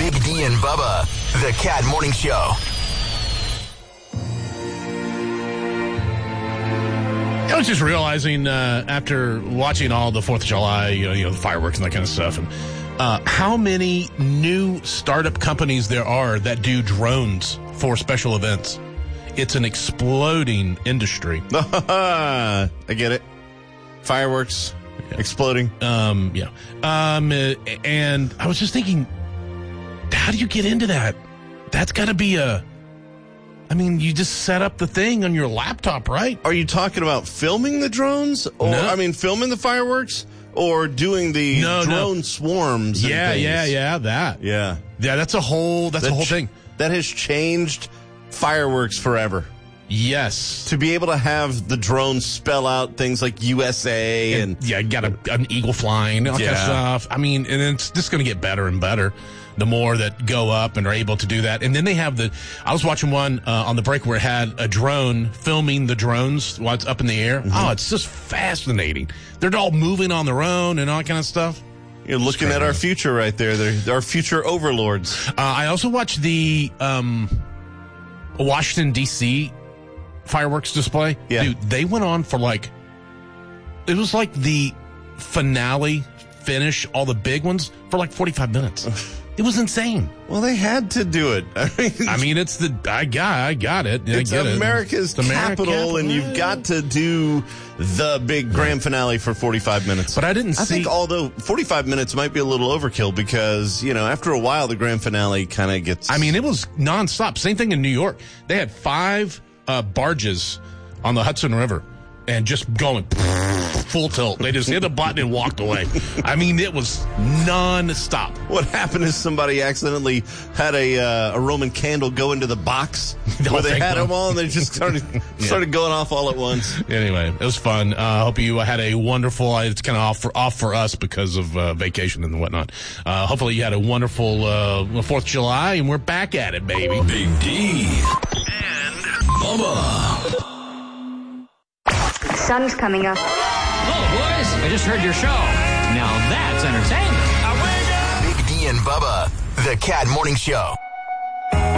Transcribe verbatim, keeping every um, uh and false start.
Big D and Bubba, the Cat Morning Show. I was just realizing uh, after watching all the fourth of July, you know, you know, the fireworks and that kind of stuff, and uh, how many new startup companies there are that do drones for special events. It's an exploding industry. I get it. Fireworks yeah. exploding. Um, yeah. Um, uh, and I was just thinking, how do you get into that? That's got to be a... I mean, you just set up the thing on your laptop, right? Are you talking about filming the drones? Or, no. I mean, filming the fireworks? Or doing the no, drone no. swarms? And yeah, things? yeah, yeah, that. Yeah. Yeah, that's a whole, that's that a whole ch- thing. That has changed fireworks forever. Yes. To be able to have the drones spell out things like U S A and... and yeah, you got a, an eagle flying, all yeah. kind of stuff. I mean, and it's just going to get better and better the more that go up and are able to do that. And then they have the, I was watching one uh, on the break where it had a drone filming the drones while it's up in the air. Mm-hmm. Oh, it's just fascinating. They're all moving on their own and all that kind of stuff. You're looking at our future right there. They're our future overlords. Uh, I also watched the um, Washington, D C fireworks display. Yeah. Dude, they went on for like, it was like the finale finish, all the big ones, for like forty-five minutes. It was insane. Well, they had to do it. I mean, I mean it's the, I got, I got it. I it's get America's it. It's capital, capital, and you've got to do the big grand finale for forty-five minutes. But I didn't I see. think although forty-five minutes might be a little overkill because, you know, after a while, the grand finale kind of gets... I mean, it was nonstop. Same thing in New York. They had five uh, barges on the Hudson River and just going full tilt. They just hit a button and walked away. I mean, it was non-stop. What happened is somebody accidentally had a uh, a Roman candle go into the box The where they thing had went- them all, and they just started Yeah. started going off all at once. Anyway, it was fun. I uh, hope you had a wonderful, uh, it's kind of off for, off for us because of uh, vacation and whatnot. Uh, hopefully you had a wonderful uh, fourth of July, and we're back at it, baby. Big D and Bubba. Sun's coming up. Oh, boys, I just heard your show. Now that's entertainment. Big D and Bubba, the Cat Morning Show.